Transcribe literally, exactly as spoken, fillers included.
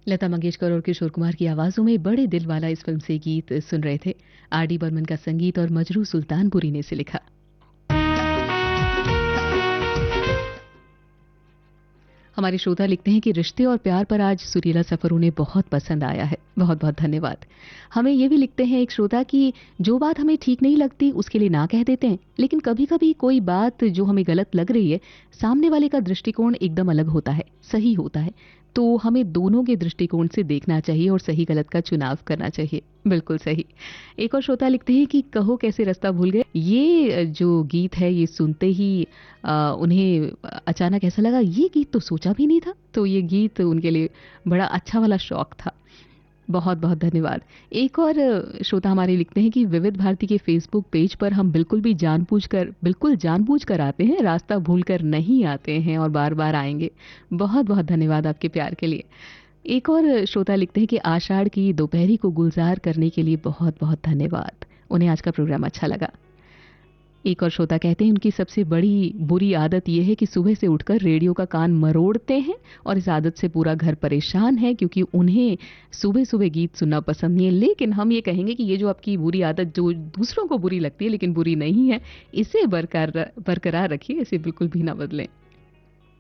लता मंगेशकर और किशोर कुमार की आवाजों में बड़े दिल वाला इस फिल्म से गीत सुन रहे थे। आर डी बर्मन का संगीत और मजरू सुल्तानपुरी ने इसे लिखा। हमारे श्रोता लिखते हैं कि रिश्ते और प्यार पर आज सुरीला सफर उन्हें बहुत पसंद आया है। बहुत बहुत धन्यवाद। हमें ये भी लिखते हैं एक श्रोता कि जो बात हमें ठीक नहीं लगती उसके लिए ना कह देते हैं, लेकिन कभी कभी कोई बात जो हमें गलत लग रही है, सामने वाले का दृष्टिकोण एकदम अलग होता है, सही होता है। तो हमें दोनों के दृष्टिकोण से देखना चाहिए और सही गलत का चुनाव करना चाहिए। बिल्कुल सही। एक और श्रोता लिखते हैं कि कहो कैसे रास्ता भूल गए, ये जो गीत है ये सुनते ही आ, उन्हें अचानक ऐसा लगा ये गीत तो सोचा भी नहीं था। तो ये गीत उनके लिए बड़ा अच्छा वाला शौक था। बहुत बहुत धन्यवाद। एक और श्रोता हमारे लिखते हैं कि विविध भारती के फेसबुक पेज पर हम बिल्कुल भी जानबूझकर बिल्कुल जानबूझकर आते हैं, रास्ता भूलकर नहीं आते हैं और बार बार आएंगे। बहुत बहुत धन्यवाद आपके प्यार के लिए। एक और श्रोता लिखते हैं कि आषाढ़ की दोपहरी को गुलजार करने के लिए बहुत बहुत धन्यवाद, उन्हें आज का प्रोग्राम अच्छा लगा। एक और श्रोता कहते हैं उनकी सबसे बड़ी बुरी आदत यह है कि सुबह से उठकर रेडियो का कान मरोड़ते हैं और इस आदत से पूरा घर परेशान है, क्योंकि उन्हें सुबह सुबह गीत सुनना पसंद नहीं है। लेकिन हम ये कहेंगे कि ये जो आपकी बुरी आदत जो दूसरों को बुरी लगती है लेकिन बुरी नहीं है, इसे बरकरार बरकरार रखिए, इसे बिल्कुल भी ना बदलें।